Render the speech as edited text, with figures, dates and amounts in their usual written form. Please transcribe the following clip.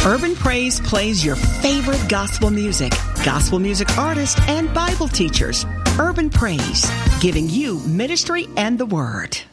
Urban Praise plays your favorite gospel music artists, and Bible teachers. Urban Praise, giving you ministry and the Word.